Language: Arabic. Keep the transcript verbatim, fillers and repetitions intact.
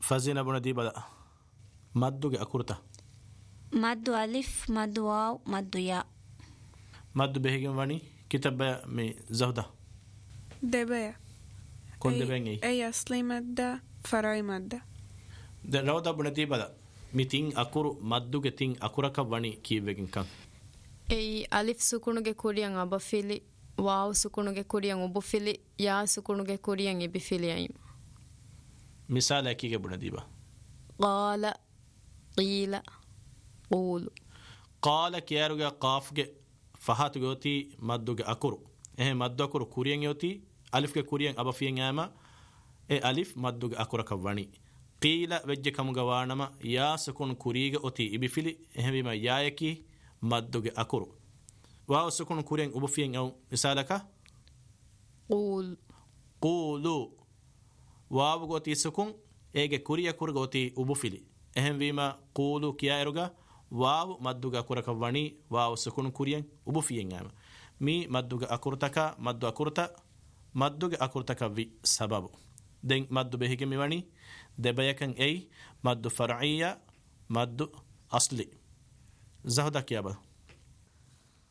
فزينة بندي بدا مدو أكورتا مد ألف مد واو مد ياء مد بهجن واني كتاب مي زهدة دبا كون دبين أي أي أصلي مادة فرعي مادة ده رودا بندي بدا ميتين أكورو مدو كتين أكورا كواني كي بهجن كان أي ألف سكونه كوريان أبا فيلي واو سكونه كوريان أبو فيلي يا سكونه كوريان يبي فيلي أيم مثال كي بندي با قال قيل قول قال كيارغا قافغ فهات غوتي مدوغ اكورو اه مدو اكورو كوريان يوتي الف كوريان ابا فين اما اي الف مدوغ اكورا كواني قيل وجه كم غوانما يا سكون كوريغ اوتي ابيفيلي اه بما يايكي مدوغ اكورو واو سكون كوريان ابو فين او مثالك قول قولوا واو غوتي سكون ايغ كوريا كورغوتي ابو فيلي اه بما قولوا كيارغا واو مدوغا كوركا واني واو سكون كوريان وبو فيين مي مدوغا اكورتكا مدو اكورتا مدوغا اكورتكا في سبب دين مدو بهيك مي واني دبيكن اي مدو فرعيه مدو اصلي زهدا كيابا